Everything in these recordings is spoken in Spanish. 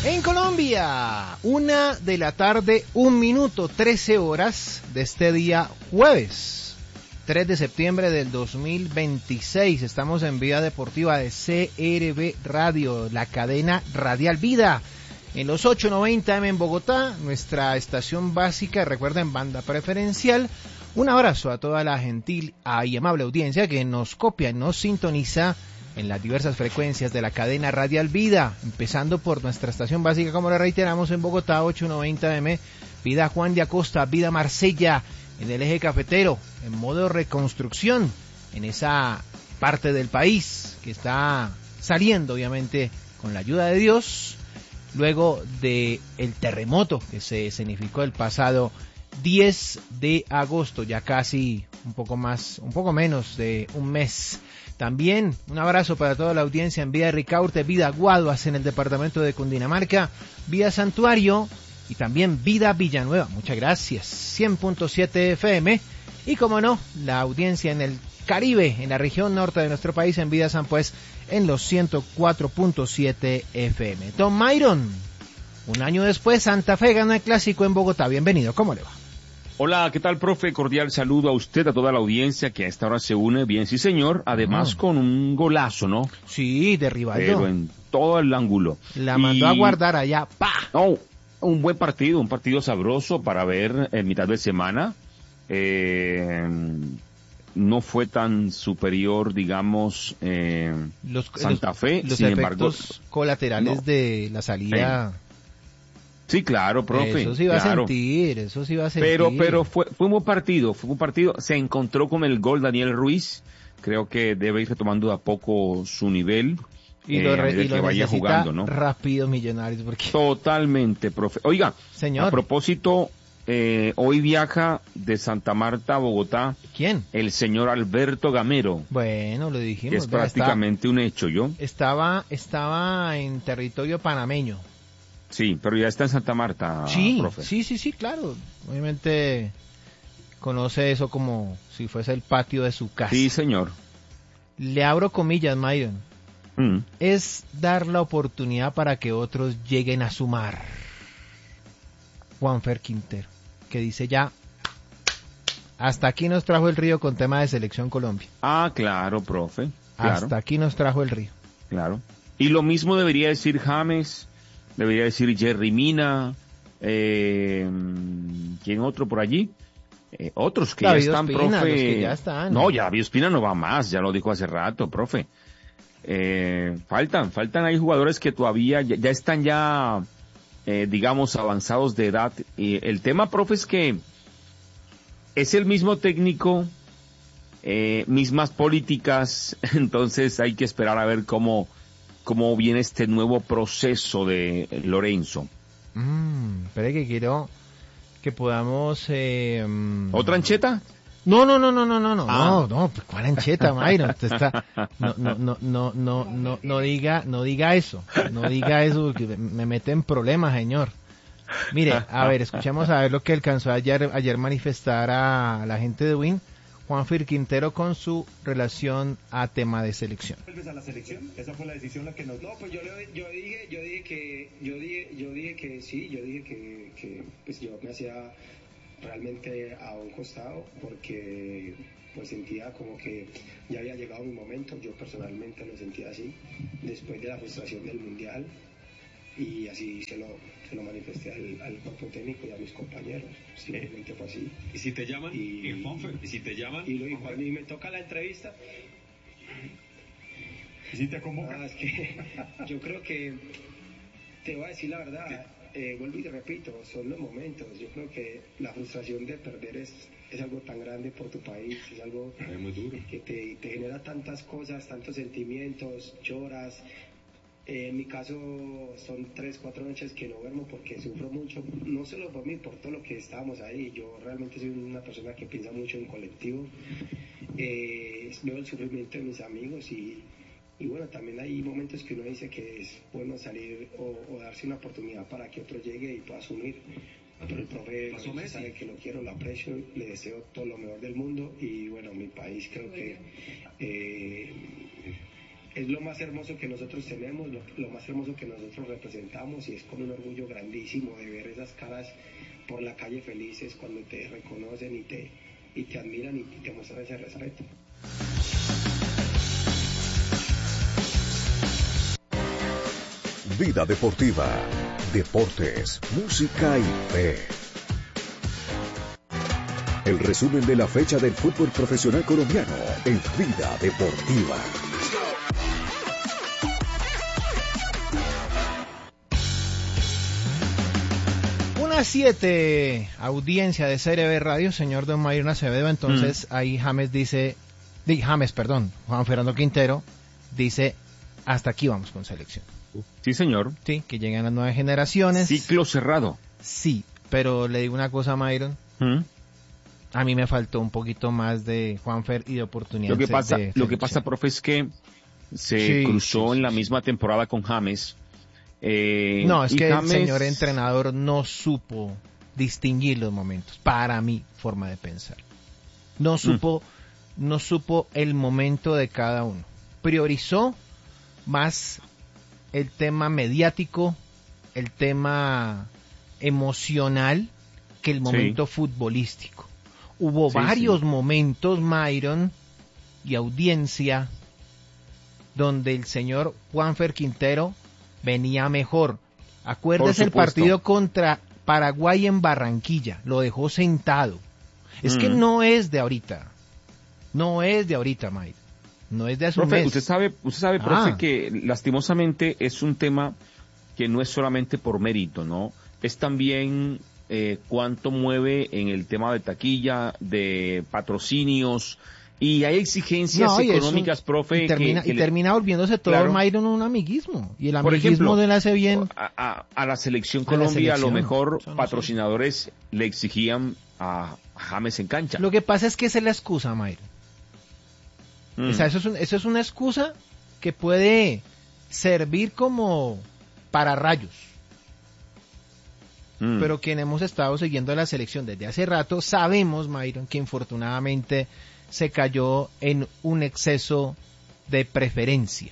En Colombia, 1:00 p.m, 13 horas de este día jueves, 3 de septiembre del 2026. Estamos en Vida Deportiva de CRB Radio, la cadena radial Vida, en los 890M en Bogotá, nuestra estación básica, recuerden, banda preferencial. Un abrazo a toda la gentil y amable audiencia que nos copia y nos sintoniza en las diversas frecuencias de la cadena radial Vida, empezando por nuestra estación básica, como le reiteramos, en Bogotá, 890M, Vida Juan de Acosta, Vida Marsella, en el eje cafetero, en modo reconstrucción, en esa parte del país que está saliendo, obviamente, con la ayuda de Dios, luego de el terremoto que se escenificó el pasado 10 de agosto, ya casi un poco menos de un mes. También un abrazo para toda la audiencia en Vida Ricaurte, Vida Guaduas en el departamento de Cundinamarca, Vida Santuario y también Vida Villanueva. Muchas gracias. 100.7 FM y, como no, la audiencia en el Caribe, en la región norte de nuestro país, en Vida San Pues, en los 104.7 FM. Tom Myron, un año después, Santa Fe gana el clásico en Bogotá. Bienvenido, ¿cómo le va? Hola, ¿qué tal, profe? Cordial saludo a usted, a toda la audiencia que a esta hora se une. Bien, sí, señor. Además, con un golazo, ¿no? Sí, de Rivaldo. Pero en todo el ángulo. La mandó a guardar allá. ¡Pah! No, un buen partido, un partido sabroso para ver en mitad de semana. No fue tan superior, digamos, Santa Fe. Los sin efectos embargo, colaterales no. de la salida. Sí, claro, profe. Eso sí va claro. a sentir. Pero fue un buen partido, Se encontró con el gol Daniel Ruiz. Creo que debe ir retomando de a poco su nivel. Y lo que vaya jugando, ¿no? Rápido, Millonarios, porque... Totalmente, profe. Oiga, señor, a propósito, hoy viaja de Santa Marta a Bogotá. ¿Quién? El señor Alberto Gamero. Bueno, lo dijimos. Que es prácticamente un hecho, ¿yo? Estaba en territorio panameño. Sí, pero ya está en Santa Marta, profe. Sí, claro. Obviamente conoce eso como si fuese el patio de su casa. Sí, señor. Le abro comillas, Myron. Es dar la oportunidad para que otros lleguen a sumar. Juanfer Quintero, que dice ya, hasta aquí nos trajo el río con tema de Selección Colombia. Ah, claro, profe. Claro. Hasta aquí nos trajo el río. Claro. Y lo mismo debería decir James. Debería decir Jerry Mina, ¿quién otro por allí? Otros que David ya están, Ospina, profe. los que ya están. No, ya David Ospina no va más, ya lo dijo hace rato, profe. Faltan ahí jugadores que todavía ya están digamos, avanzados de edad. El tema, profe, es que es el mismo técnico, mismas políticas, entonces hay que esperar a ver cómo viene este nuevo proceso de Lorenzo. Espere que quiero que podamos... ¿Otra ancheta? No, pues, ¿cuál ancheta, Mayra? No diga eso porque me mete en problemas, señor. Mire, a ver, escuchemos a ver lo que alcanzó ayer manifestar a la gente de Win, Juanfer Quintero, con su relación a tema de selección. ¿Vuelves a la selección? Esa fue la decisión la que nos... No, pues yo dije que sí, yo dije que pues yo me hacía realmente a un costado porque pues sentía como que ya había llegado mi momento. Yo personalmente lo sentía así después de la frustración del mundial, y así se lo manifesté al cuerpo técnico y a mis compañeros. Simplemente fue así. ¿Y si te llaman? ¿Y si te llaman? Y cuando me toca la entrevista, ¿y si te convocan? es que yo creo que, te voy a decir la verdad, vuelvo y te repito, son los momentos. Yo creo que la frustración de perder es algo tan grande por tu país, es algo muy duro, que te genera tantas cosas, tantos sentimientos, lloras. En mi caso son 3-4 noches que no duermo porque sufro mucho, no solo por mí, por todo lo que estábamos ahí. Yo realmente soy una persona que piensa mucho en colectivo, veo el sufrimiento de mis amigos y bueno, también hay momentos que uno dice que es bueno salir o darse una oportunidad para que otro llegue y pueda asumir. Pero el profe sabe que lo quiero, lo aprecio, le deseo todo lo mejor del mundo y bueno, mi país creo que es lo más hermoso que nosotros tenemos, lo más hermoso que nosotros representamos, y es con un orgullo grandísimo de ver esas caras por la calle felices cuando te reconocen y te admiran y te muestran ese respeto. Vida deportiva, deportes, música y fe. El resumen de la fecha del fútbol profesional colombiano en Vida Deportiva. Una 7, audiencia de CRB Radio, señor Don Mayron Acevedo. Entonces ahí Juan Fernando Quintero dice, hasta aquí vamos con selección. Sí, señor. Sí, que llegan las nuevas generaciones. Ciclo cerrado. Sí, pero le digo una cosa, Mayron. A mí me faltó un poquito más de Juanfer y de oportunidad. Lo que pasa, profe, es que se cruzó en la misma temporada con James. No, es que James... el señor entrenador no supo distinguir los momentos, para mi forma de pensar. No supo el momento de cada uno. Priorizó más el tema mediático, el tema emocional, que el momento futbolístico. Hubo varios momentos, Mayron y audiencia, donde el señor Juanfer Quintero venía mejor. Acuérdese el partido contra Paraguay en Barranquilla, lo dejó sentado. Es que no es de ahorita, Mayron. No es de hace un mes. Usted sabe, profe, que lastimosamente es un tema que no es solamente por mérito, ¿no? Es también cuánto mueve en el tema de taquilla, de patrocinios, y hay exigencias económicas, profe. Y termina volviéndose todo, Mayron, un amiguismo. Y el amiguismo le hace bien. A la selección Colombia, a lo mejor patrocinadores le exigían a James en cancha. Lo que pasa es que esa es la excusa, Mayron. O sea, eso es una excusa que puede servir como pararrayos. Pero quien hemos estado siguiendo la selección desde hace rato, sabemos, Mayron, que infortunadamente se cayó en un exceso de preferencia.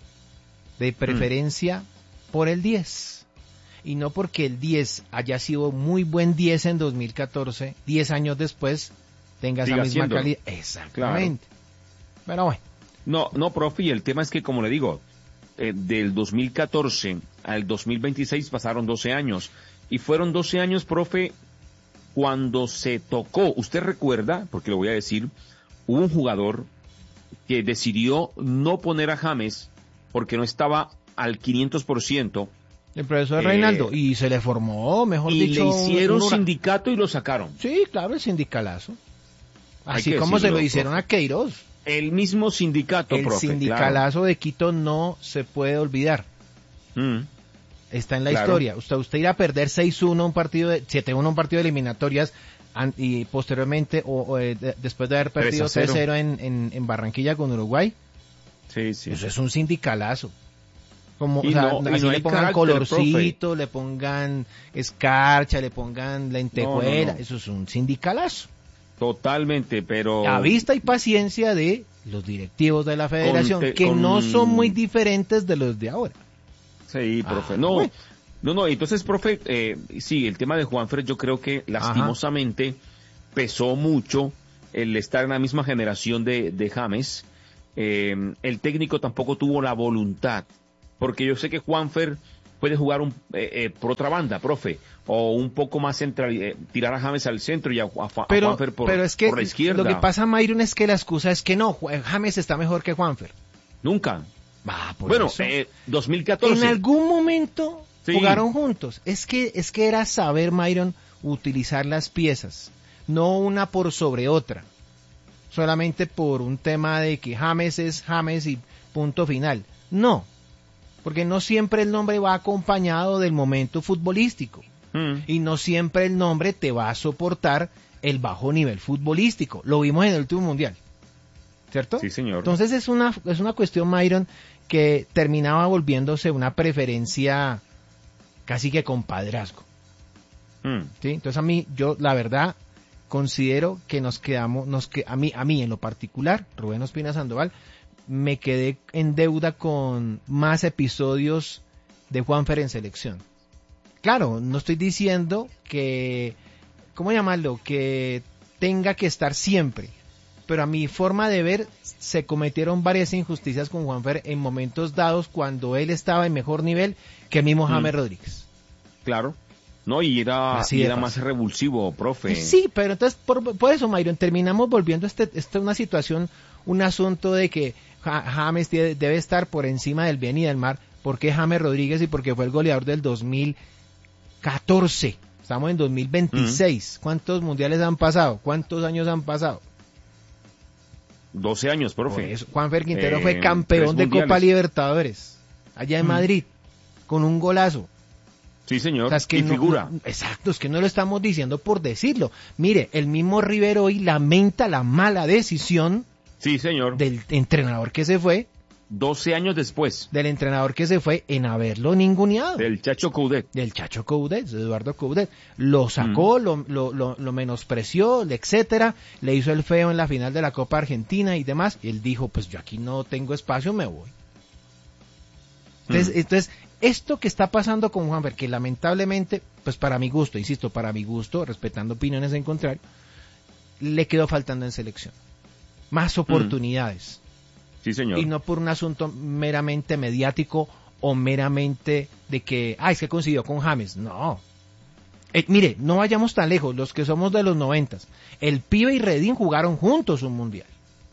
Por el 10. Y no porque el 10 haya sido muy buen 10 en 2014, 10 años después tenga esa misma calidad. Exactamente. Claro. Pero bueno. No, profe, y el tema es que, como le digo, del 2014 al 2026 pasaron 12 años. Y fueron 12 años, profe, cuando se tocó. Usted recuerda, porque le voy a decir, hubo un jugador que decidió no poner a James porque no estaba al 500%. El profesor Reinaldo. Y se le formó, mejor dicho. Y le hicieron sindicato y lo sacaron. Sí, claro, el sindicalazo. Así como se lo hicieron a Queiroz. El mismo sindicato, profe. El sindicalazo de Quito no se puede olvidar. Está en la historia. Usted irá a perder 6-1 un partido 7-1 un partido de eliminatorias y posteriormente después de haber perdido 3-0 en Barranquilla con Uruguay. Sí. Eso es un sindicalazo. Como, así le pongan colorcito, le pongan escarcha, le pongan lentejuela. No. Eso es un sindicalazo. Totalmente, pero... A vista y paciencia de los directivos de la federación, no son muy diferentes de los de ahora. Sí, profe. No, entonces, profe, sí, el tema de Juanfer, yo creo que lastimosamente pesó mucho el estar en la misma generación de James. El técnico tampoco tuvo la voluntad, porque yo sé que Juanfer puede jugar por otra banda, profe, o un poco más central, tirar a James al centro y a Juanfer por la izquierda. Lo que pasa, Mayron, es que la excusa es que no, James está mejor que Juanfer. Nunca. Bueno, 2014. En algún momento jugaron juntos. Es que era saber, Mayron, utilizar las piezas, no una por sobre otra, solamente por un tema de que James es James y punto final. No, porque no siempre el nombre va acompañado del momento futbolístico y no siempre el nombre te va a soportar el bajo nivel futbolístico. Lo vimos en el último mundial, ¿cierto? Sí, señor. Entonces es una cuestión, Mayron, que terminaba volviéndose una preferencia casi que compadrazgo. ¿Sí? Entonces yo la verdad considero que a mí en lo particular, Rubén Ospina Sandoval, me quedé en deuda con más episodios de Juanfer en selección. Claro, no estoy diciendo que, ¿cómo llamarlo?, que tenga que estar siempre, pero a mi forma de ver se cometieron varias injusticias con Juanfer en momentos dados cuando él estaba en mejor nivel que el mismo James Rodríguez. Claro. No, y era más revulsivo, profe. Sí, pero entonces, por eso, Myron, terminamos volviendo a una situación, un asunto de que James debe estar por encima del bien y del mal. ¿Por qué James Rodríguez? Y porque fue el goleador del 2014. Estamos en 2026. ¿Cuántos mundiales han pasado? ¿Cuántos años han pasado? 12 años, profe. Juanfer Quintero fue campeón de Copa Libertadores, allá en Madrid, con un golazo. Sí, señor, O sea, es que figura. Exacto, es que no lo estamos diciendo por decirlo. Mire, el mismo River hoy lamenta la mala decisión, sí, señor, del entrenador que se fue. 12 años después. Del entrenador que se fue en haberlo ninguneado. Del Chacho Coudet. Del Chacho Coudet, de Eduardo Coudet. Lo sacó, lo menospreció, etcétera. Le hizo el feo en la final de la Copa Argentina y demás. Y él dijo, pues yo aquí no tengo espacio, me voy. Entonces, esto que está pasando con Juanfer, que lamentablemente, pues para mi gusto, insisto, para mi gusto, respetando opiniones en contrario, le quedó faltando en selección. Más oportunidades. Sí, señor. Y no por un asunto meramente mediático o meramente de que, es que coincidió con James. No. Mire, no vayamos tan lejos, los que somos de los 90. El Pibe y Redín jugaron juntos un mundial.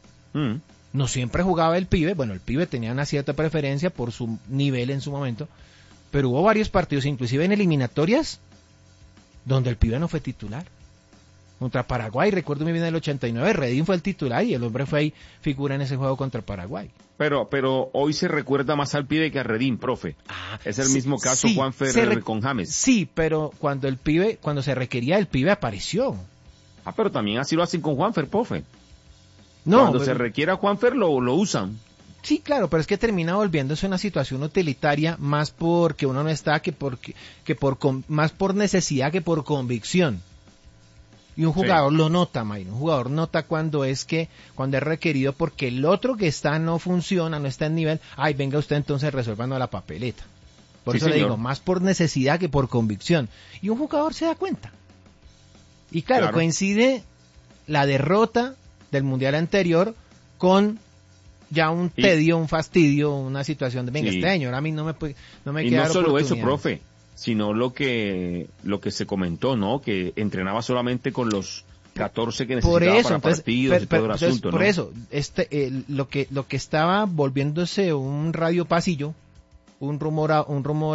No siempre jugaba el Pibe, bueno, el Pibe tenía una cierta preferencia por su nivel en su momento, pero hubo varios partidos, inclusive en eliminatorias, donde el Pibe no fue titular. Contra Paraguay, recuerdo muy bien el 89, Redín fue el titular y el hombre fue ahí, figura en ese juego contra Paraguay. Pero hoy se recuerda más al Pibe que a Redín, profe. Es el mismo caso Juanfer con James. Sí, pero cuando se requería, el Pibe apareció. Pero también así lo hacen con Juanfer, profe. No, cuando se requiera Juanfer lo usan. Sí, claro, pero es que termina volviéndose una situación utilitaria más porque uno no está más por necesidad que por convicción. Y un jugador lo nota, Mayron. Un jugador nota cuando es requerido porque el otro que está no funciona, no está en nivel. Venga usted entonces resuélvanos la papeleta. Por eso le digo, más por necesidad que por convicción. Y un jugador se da cuenta. Y claro, coincide la derrota del mundial anterior con ya un tedio, un fastidio, una situación de este año, ahora a mí no me queda oportunidad. Y no solo eso, profe, sino lo que se comentó, ¿no? Que entrenaba solamente con los 14 que necesitaba para partidos y todo el asunto, ¿no? Por eso, lo que estaba volviéndose un radio pasillo, un rumor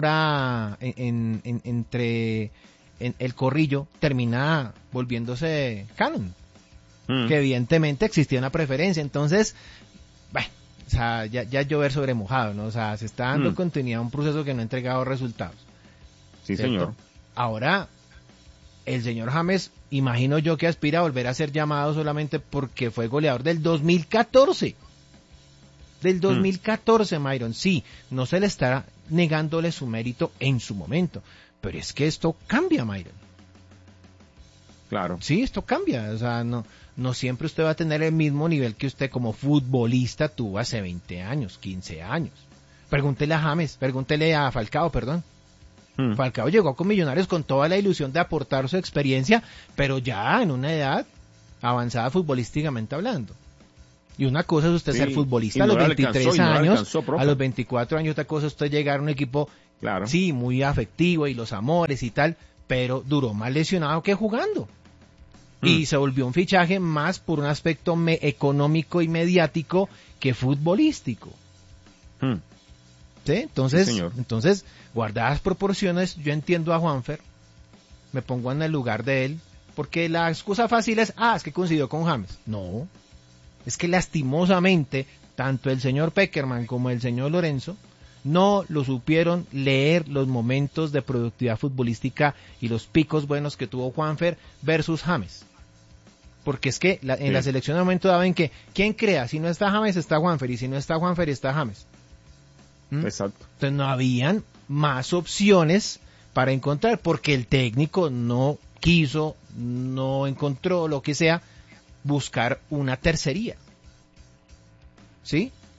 entre el corrillo, termina volviéndose canon. Que evidentemente existía una preferencia, entonces, o sea, ya llover sobre mojado, ¿no? O sea, se está dando continuidad a un proceso que no ha entregado resultados. Sí, ¿cierto? señor. Ahora, el señor James, imagino yo que aspira a volver a ser llamado solamente porque fue goleador del 2014. Del 2014, Myron, sí, no se le está negándole su mérito en su momento, pero es que esto cambia, Myron. Claro. Sí, esto cambia, o sea, no siempre usted va a tener el mismo nivel que usted como futbolista tuvo hace 20 años, 15 años. Pregúntele a Falcao, perdón. Falcao llegó con Millonarios con toda la ilusión de aportar su experiencia, pero ya en una edad avanzada futbolísticamente hablando. Y una cosa es usted ser futbolista a los 23 años, a los 24 años, otra cosa es usted llegar a un equipo, sí, muy afectivo y los amores y tal, pero duró más lesionado que jugando. Y se volvió un fichaje más por un aspecto económico y mediático que futbolístico. ¿Sí? Entonces, guardadas proporciones, yo entiendo a Juanfer, me pongo en el lugar de él, porque la excusa fácil es que coincidió con James. No, es que lastimosamente, tanto el señor Peckerman como el señor Lorenzo no lo supieron leer los momentos de productividad futbolística y los picos buenos que tuvo Juanfer versus James. Porque es que en la selección de momento daba en que, ¿quién crea? Si no está James, está Juanfer, y si no está Juanfer, está James. Exacto. Entonces no habían más opciones para encontrar, porque el técnico no quiso, no encontró, lo que sea, buscar una tercería. ¿Sí?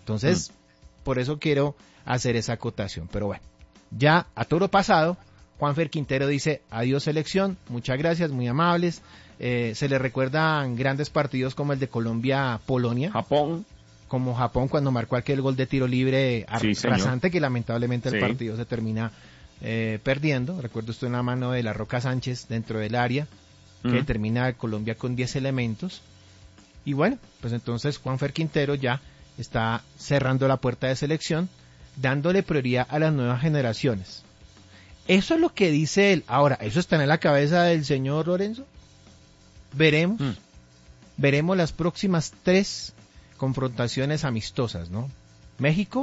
Entonces, por eso quiero hacer esa acotación. Pero bueno, ya a todo lo pasado, Juanfer Quintero dice, adiós selección, muchas gracias, muy amables. Se le recuerdan grandes partidos como el de Colombia-Polonia. Japón. Como Japón cuando marcó aquel gol de tiro libre arrasante, que lamentablemente el partido se termina perdiendo. Recuerdo esto en la mano de la Roca Sánchez dentro del área, que termina Colombia con 10 elementos. Y bueno, pues entonces Juanfer Quintero ya está cerrando la puerta de selección, dándole prioridad a las nuevas generaciones. Eso es lo que dice él. Ahora, ¿eso está en la cabeza del señor Lorenzo? Veremos. Veremos las próximas 3 confrontaciones amistosas, ¿no? México,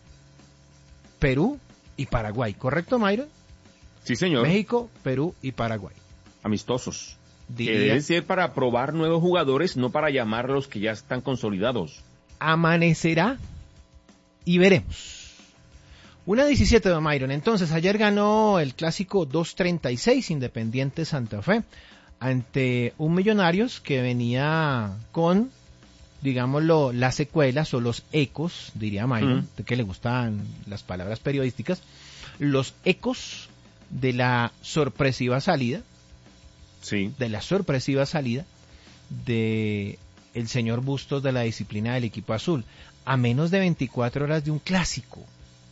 Perú y Paraguay. ¿Correcto, Mayron? Sí, señor. México, Perú y Paraguay. Amistosos. Que deben ser para probar nuevos jugadores, no para llamar a los que ya están consolidados. Amanecerá y veremos. 1:17, don Mayron. Entonces, ayer ganó el clásico 2-36 Independiente Santa Fe ante un Millonarios que venía con, digámoslo, las secuelas o los ecos, diría Mayron, de que le gustan las palabras periodísticas, los ecos de la sorpresiva salida, de el señor Bustos de la disciplina del equipo azul, a menos de 24 horas de un clásico.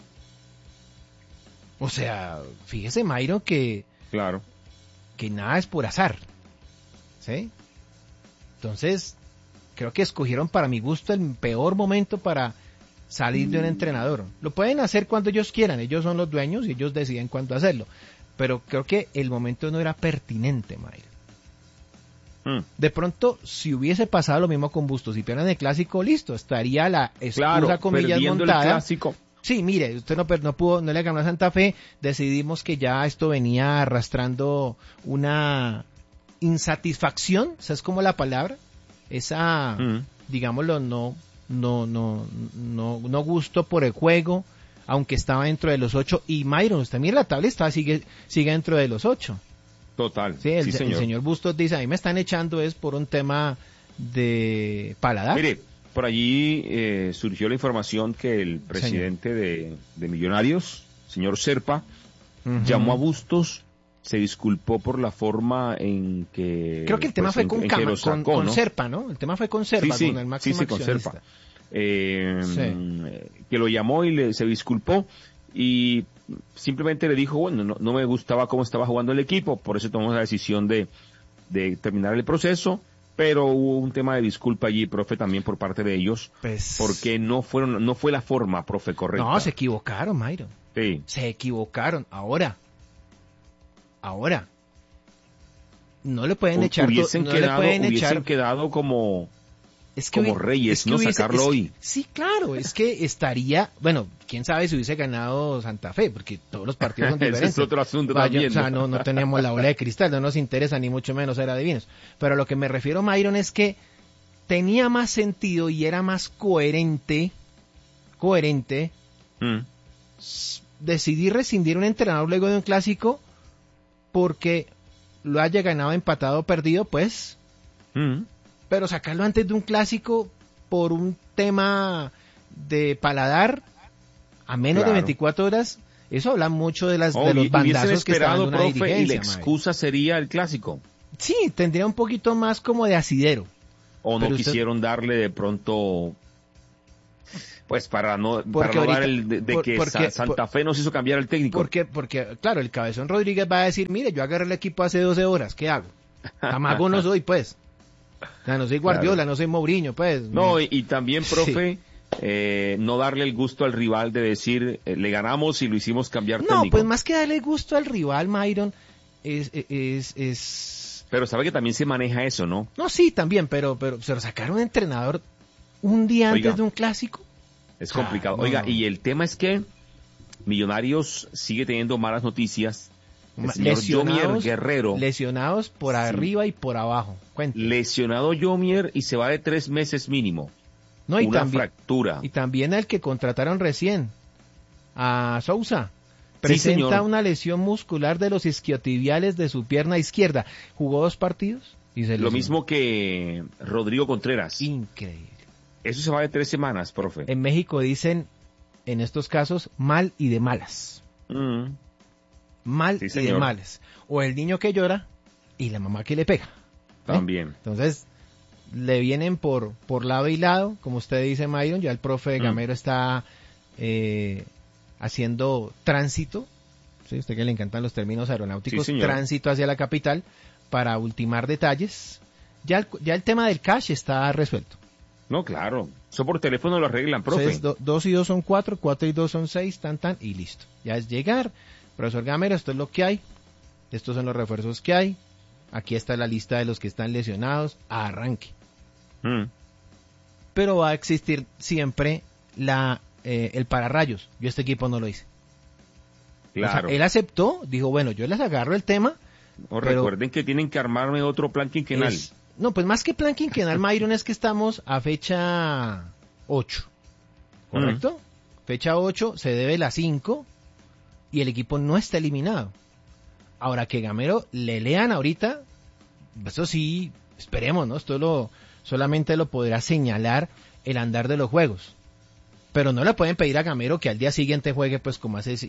O sea, fíjese, Mayron, que nada es por azar, ¿sí? Entonces, creo que escogieron para mi gusto el peor momento para salir de un entrenador. Lo pueden hacer cuando ellos quieran, ellos son los dueños y ellos deciden cuándo hacerlo. Pero creo que el momento no era pertinente, Mayra. De pronto, si hubiese pasado lo mismo con Bustos, si pierden el clásico, listo, estaría la excusa, comillas, montada. El clásico. Sí, mire, usted no pudo, no le ganó a Santa Fe, decidimos que ya esto venía arrastrando una insatisfacción, ¿esa es como la palabra? Esa, digámoslo, no gusto por el juego, aunque estaba dentro de los 8, y Mayron, usted mira la tabla, sigue dentro de los 8. Total, sí, el señor Bustos dice, a mí me están echando es por un tema de paladar. Mire, por allí surgió la información que el presidente de Millonarios, señor Serpa, llamó a Bustos, se disculpó por la forma en que... Creo que el tema fue con Serpa, ¿no? El tema fue con Serpa, con el máximo accionista. Con Serpa. Que lo llamó y se disculpó y simplemente le dijo, bueno, no me gustaba cómo estaba jugando el equipo, por eso tomamos la decisión de terminar el proceso, pero hubo un tema de disculpa allí, profe, también por parte de ellos, porque no fue la forma, profe, correcta. No, se equivocaron, Mayron. Sí. Se equivocaron. Ahora, no le pueden echar... Hubiesen quedado como... reyes, no sacarlo hoy. Sí, claro, es que estaría, bueno, quién sabe si hubiese ganado Santa Fe, porque todos los partidos son diferentes. Ese es otro asunto también. O sea, no tenemos la bola de cristal, no nos interesa ni mucho menos ser adivinos. Pero a lo que me refiero, Mayron, es que tenía más sentido y era más coherente decidir rescindir un entrenador luego de un clásico porque lo haya ganado, empatado o perdido, pues... Pero sacarlo antes de un clásico por un tema de paladar a menos de 24 horas, eso habla mucho de los bandazos que está dando una dirigencia. Y la excusa sería el clásico. Sí, tendría un poquito más como de asidero. O no quisieron darle de pronto, pues para no dar Santa Fe nos hizo cambiar el técnico. Porque claro, el Cabezón Rodríguez va a decir, mire, yo agarré el equipo hace 12 horas, ¿qué hago? Amago no soy, pues. O sea, no soy Guardiola, no soy Mourinho, pues. No, y también, profe, no darle el gusto al rival de decir, le ganamos y lo hicimos cambiar técnico. No, pues más que darle el gusto al rival, Mayron, es... Pero sabe que también se maneja eso, ¿no? No, sí, también, pero sacar un entrenador un día antes de un clásico. Es complicado. Oiga, y el tema es que Millonarios sigue teniendo malas noticias. Yomier Guerrero. Lesionados por arriba y por abajo. Cuéntame. Lesionado Yomier y se va de 3 meses mínimo. No, una fractura. Y también el que contrataron recién, a Sousa. Presenta una lesión muscular de los isquiotibiales de su pierna izquierda. ¿Jugó 2 partidos? Y se lo mismo que Rodrigo Contreras. Increíble. Eso se va de 3 semanas, profe. En México dicen, en estos casos, mal y de malas. Mal Sí, y señor. de malas. O el niño que llora y la mamá que le pega. También. Entonces, le vienen por lado y lado, como usted dice, Myron. Ya el profe Gamero está haciendo tránsito, ¿sí? Usted que le encantan los términos aeronáuticos, Sí, señor. tránsito hacia la capital para ultimar detalles. Ya el tema del cash está resuelto. No, claro. Eso por teléfono lo arreglan, profe. Entonces, 2 y 2 son 4, 4 y 2 son 6, tan, y listo. Ya es llegar. Profesor Gamero, esto es lo que hay. Estos son los refuerzos que hay. Aquí está la lista de los que están lesionados. Arranque. Pero va a existir siempre el pararrayos. Yo este equipo no lo hice. Claro. O sea, él aceptó, dijo, bueno, yo les agarro el tema. O pero recuerden que tienen que armarme otro plan quinquenal. No, pues más que plan quinquenal, Myron, es que estamos a fecha 8. ¿Correcto? Fecha 8, se debe la 5 y el equipo no está eliminado. Ahora que Gamero le lean ahorita, eso sí, esperemos, ¿no? Solamente lo podrá señalar el andar de los juegos. Pero no le pueden pedir a Gamero que al día siguiente juegue pues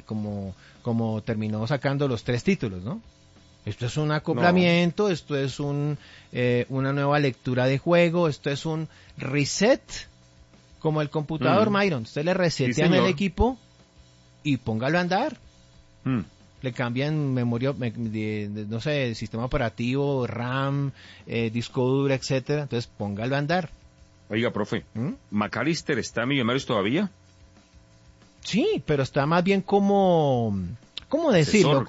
como terminó sacando los 3 títulos, ¿no? Esto es un acoplamiento, esto es una nueva lectura de juego, esto es un reset, como el computador, Myron. Usted le resetean el equipo y póngalo a andar. Le cambian memoria, no sé, sistema operativo, RAM, disco duro, etcétera. Entonces póngalo a andar. Oiga, profe, ¿McAllister está en Millonarios todavía? Sí, pero está más bien ¿cómo decirlo?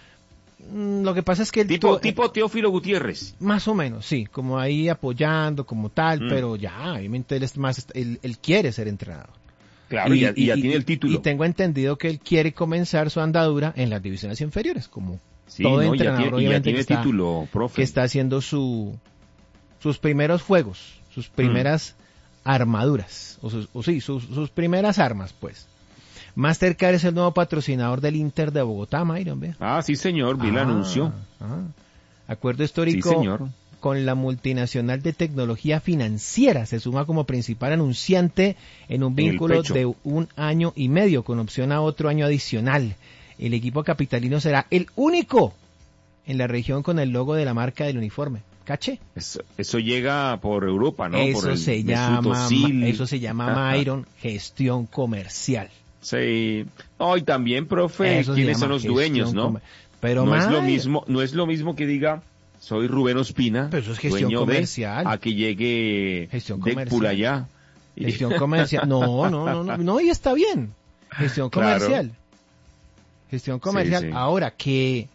Lo que pasa es que tipo Teófilo Gutiérrez. Más o menos, sí, como ahí apoyando, como tal, pero ya, obviamente él quiere ser entrenador. Claro, y ya tiene el título. Y tengo entendido que él quiere comenzar su andadura en las divisiones inferiores, como sí, todo no, entrenador, obviamente, ya tiene título, profe. Que está haciendo sus primeros juegos, sus primeras armaduras, sus primeras armas, pues. Mastercard es el nuevo patrocinador del Inter de Bogotá, Myron, ¿ve? Ah, sí, señor, vi el anuncio. Acuerdo histórico sí, señor. Con la multinacional de tecnología financiera. Se suma como principal anunciante en un vínculo de 1 año y medio, con opción a otro año adicional. El equipo capitalino será el único en la región con el logo de la marca del uniforme. ¿Caché? Eso llega por Europa, ¿no? Eso por se llama, Myron, gestión comercial. Sí. Oh, y también, profe, ¿quiénes son los dueños, no? Pero no es lo mismo que diga, soy Rubén Ospina, pero eso es gestión comercial. A que llegue Deadpool allá. Gestión comercial. No, y está bien. Gestión comercial. Claro. Gestión comercial. Sí. Ahora, que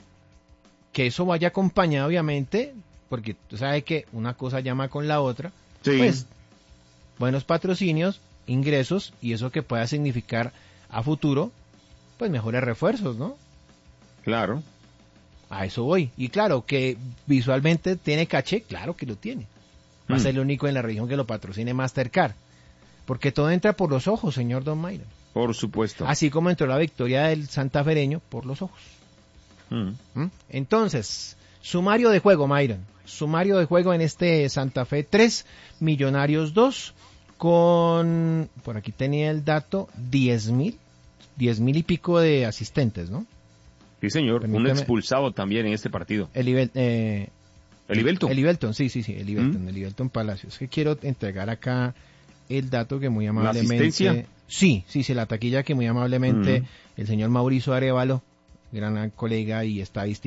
eso vaya acompañado, obviamente, porque tú sabes que una cosa llama con la otra. Sí. Pues, buenos patrocinios, ingresos, y eso que pueda significar a futuro, pues mejores refuerzos, ¿no? Claro. A eso voy. Y claro, que visualmente tiene caché, claro que lo tiene. Va a ser el único en la región que lo patrocine Mastercard. Porque todo entra por los ojos, señor Don Myron. Por supuesto. Así como entró la victoria del santafereño por los ojos. Entonces, sumario de juego, Myron. Sumario de juego en este Santa Fe 3, Millonarios 2, con, por aquí tenía el dato, 10,000 y pico de asistentes, ¿no? Sí, señor. Un expulsado también en este partido. El Ibelton, el Ibelton. El Ibelton Palacios. Que quiero entregar acá el dato que muy amablemente... ¿La asistencia? Sí, la taquilla que muy amablemente el señor Mauricio Arévalo, gran colega y estadístico,